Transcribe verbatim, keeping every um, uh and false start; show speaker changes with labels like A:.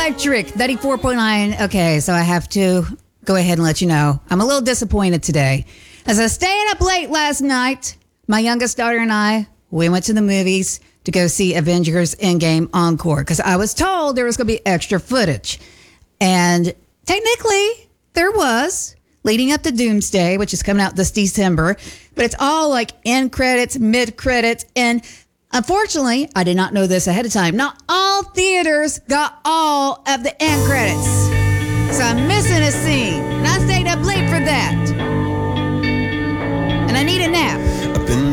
A: Electric, ninety-four point nine. Okay, so I have to go ahead and let you know I'm a little disappointed today. As I was staying up late last night, my youngest daughter and I, we went to the movies to go see Avengers Endgame Encore because I was told there was going to be extra footage. And technically, there was, leading up to Doomsday, which is coming out this December. But it's all like end credits, mid credits, and unfortunately, I did not know this ahead of time. Not all theaters got all of the end credits. So I'm missing a scene.